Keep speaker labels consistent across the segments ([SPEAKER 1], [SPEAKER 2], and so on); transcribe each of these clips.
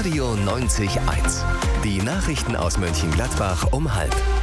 [SPEAKER 1] Radio 90.1. Die Nachrichten aus Mönchengladbach um 12:30.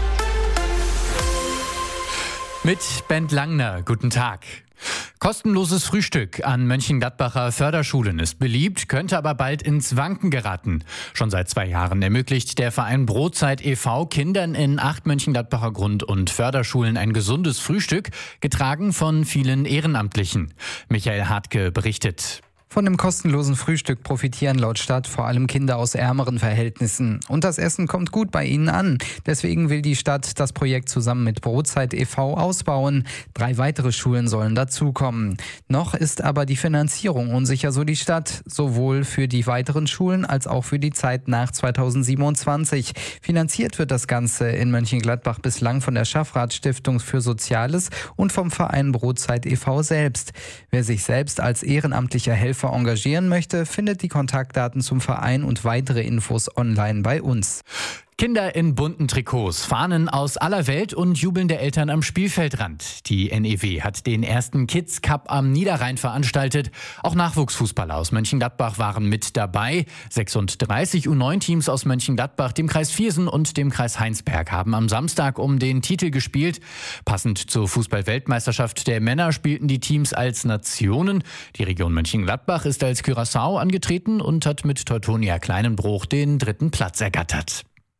[SPEAKER 2] Mit Bent Langner, guten Tag. Kostenloses Frühstück an Mönchengladbacher Förderschulen ist beliebt, könnte aber bald ins Wanken geraten. Schon seit 2 Jahren ermöglicht der Verein Brotzeit e.V. Kindern in 8 Mönchengladbacher Grund- und Förderschulen ein gesundes Frühstück, getragen von vielen Ehrenamtlichen. Michael Hartke berichtet.
[SPEAKER 3] Von dem kostenlosen Frühstück profitieren laut Stadt vor allem Kinder aus ärmeren Verhältnissen. Und das Essen kommt gut bei ihnen an. Deswegen will die Stadt das Projekt zusammen mit Brotzeit e.V. ausbauen. 3 weitere Schulen sollen dazukommen. Noch ist aber die Finanzierung unsicher, so die Stadt. Sowohl für die weiteren Schulen als auch für die Zeit nach 2027. Finanziert wird das Ganze in Mönchengladbach bislang von der Schaffrath-Stiftung für Soziales und vom Verein Brotzeit e.V. selbst. Wer sich selbst als ehrenamtlicher Helfer engagieren möchte, findet die Kontaktdaten zum Verein und weitere Infos online bei uns.
[SPEAKER 2] Kinder in bunten Trikots, Fahnen aus aller Welt und jubelnde Eltern am Spielfeldrand. Die NEW hat den ersten Kids Cup am Niederrhein veranstaltet. Auch Nachwuchsfußballer aus Mönchengladbach waren mit dabei. 36 U9-Teams aus Mönchengladbach, dem Kreis Viersen und dem Kreis Heinsberg haben am Samstag um den Titel gespielt. Passend zur Fußball-Weltmeisterschaft der Männer spielten die Teams als Nationen. Die Region Mönchengladbach ist als Curaçao angetreten und hat mit Teutonia Kleinenbruch den 3. Platz ergattert.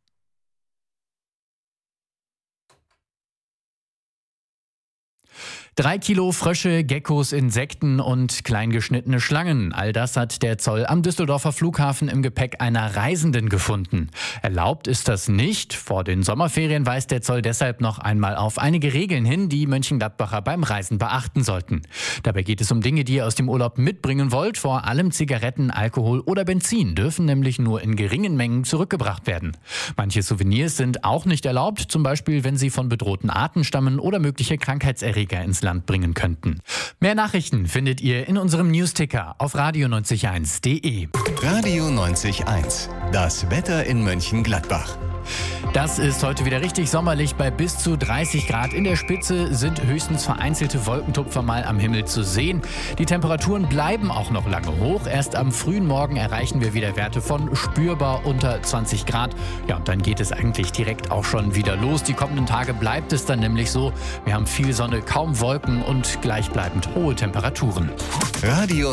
[SPEAKER 2] 3 Kilo Frösche, Geckos, Insekten und kleingeschnittene Schlangen. All das hat der Zoll am Düsseldorfer Flughafen im Gepäck einer Reisenden gefunden. Erlaubt ist das nicht. Vor den Sommerferien weist der Zoll deshalb noch einmal auf einige Regeln hin, die Mönchengladbacher beim Reisen beachten sollten. Dabei geht es um Dinge, die ihr aus dem Urlaub mitbringen wollt. Vor allem Zigaretten, Alkohol oder Benzin dürfen nämlich nur in geringen Mengen zurückgebracht werden. Manche Souvenirs sind auch nicht erlaubt, zum Beispiel wenn sie von bedrohten Arten stammen oder mögliche Krankheitserreger ins Land bringen könnten. Mehr Nachrichten findet ihr in unserem Newsticker auf radio90.1.de.
[SPEAKER 1] Radio 90.1. Das Wetter in Mönchengladbach.
[SPEAKER 2] Das ist heute wieder richtig sommerlich. Bei bis zu 30 Grad in der Spitze sind höchstens vereinzelte Wolkentupfer mal am Himmel zu sehen. Die Temperaturen bleiben auch noch lange hoch. Erst am frühen Morgen erreichen wir wieder Werte von spürbar unter 20 Grad. Ja, und dann geht es eigentlich direkt auch schon wieder los. Die kommenden Tage bleibt es dann nämlich so. Wir haben viel Sonne, kaum Wolken und gleichbleibend hohe Temperaturen.
[SPEAKER 1] Radio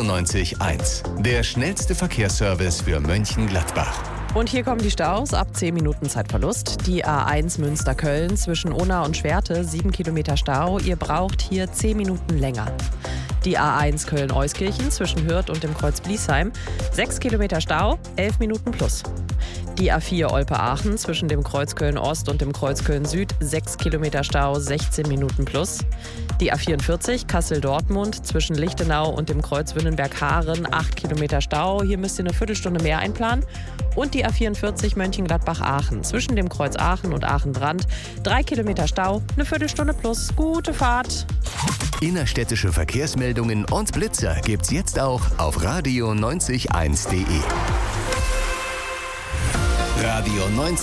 [SPEAKER 1] 90.1. Der schnellste Verkehrsservice für Mönchengladbach.
[SPEAKER 4] Und hier kommen die Staus ab 10 Minuten Zeitverlust. Die A1 Münster-Köln zwischen Unna und Schwerte, 7 Kilometer Stau. Ihr braucht hier 10 Minuten länger. Die A1 Köln-Euskirchen zwischen Hürth und dem Kreuz Bliesheim, 6 Kilometer Stau, 11 Minuten plus. Die A4 Olpe-Aachen zwischen dem Kreuz Köln-Ost und dem Kreuz Köln-Süd, 6 Kilometer Stau, 16 Minuten plus. Die A44 Kassel-Dortmund zwischen Lichtenau und dem Kreuz Wünnenberg-Haaren, 8 Kilometer Stau. Hier müsst ihr eine Viertelstunde mehr einplanen. Und die A44 Mönchengladbach-Aachen zwischen dem Kreuz Aachen und Aachen-Brand, 3 Kilometer Stau, eine Viertelstunde plus. Gute Fahrt!
[SPEAKER 1] Innerstädtische Verkehrsmeldungen und Blitzer gibt's jetzt auch auf radio90.1.de. Radio 90.